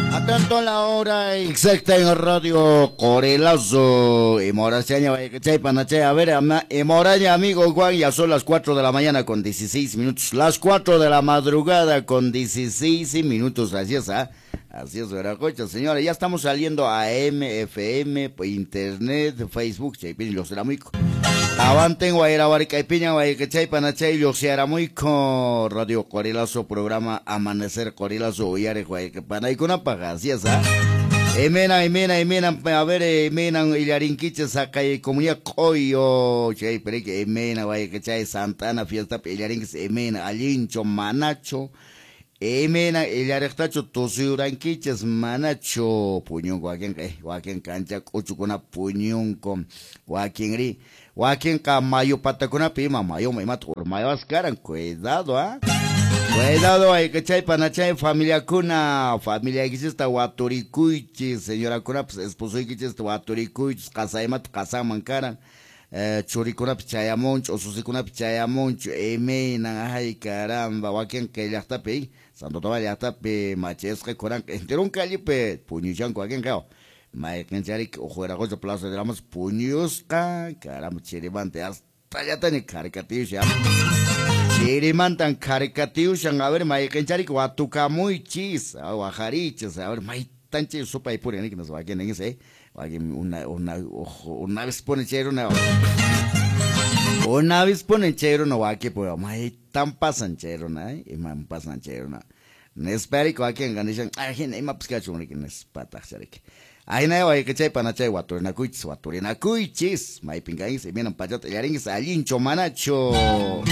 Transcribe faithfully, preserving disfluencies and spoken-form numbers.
Atento a la hora exacta en Radio Corelazo. Y Moraseña, Chay Panachay. A ver, Moraña, amigo Juan, ya son las cuatro de la mañana con dieciséis minutos. Las cuatro de la madrugada con dieciséis minutos. Así es, ¿ah? Así es, Veracocha, señora. Ya estamos saliendo a M F M, por internet, Facebook, Chaypin, los Eramuico. Avanten, Guayarabarca y Piña, Guayachay, Panachay, los Eramuico. Radio Corelazo, programa Amanecer Corelazo, Uyare, Guayacapana y con apaga, así es, ¿ah? Emena, emena, emena, a ver, emena, Ilarinquiche, saca y comunidad coyo, chay, pero que emena, Guayachay, Santana, fiesta, Ilarinquiche, emena, Alincho, Manacho. Emena, el arestacho tosiuranquiches manacho puñón guaquien guaquien cancha cuchucuna puñón con guaquien ri guaquien camayo patacuna pima mayo me mato mayo ascaran cuidado ah cuidado hay que chay panachay familia cuna familia que está guaturicuichi señora cuna pues esposo que está guaturicuichi casa emat casa mancaran eh, churicuna pichaya moncho, osusicuna pichaya moncho, emena, ay caramba, guaquien que ya está pei, santo toma ya está pe, machesca, coran, entero un calle pe, puñuchan, guaquien cao, maquien chari, ojo era cosa plaza de lamos, puñusca, caramba, chirimante, hasta ya tan caricatillo, chirimantan caricatillo, a ver, maquien chari, guatuca muy chis, aguajariches, a ver, mai tan chis, sopa y pura, ni que nos va a quien en ese, una, una, una vez pone chero, una, una vez pone chero, no va que pues, may tan pasan chero, na, y man pasan chero, na, nesperi ko aquí en Ganeshan, ay, no hay más que chumri que nespata, sarek, ay, no hay que chay pana chay, waturina cuichis, waturina cuichis, may pingaís, y miren payot, yaringis, alincho manacho.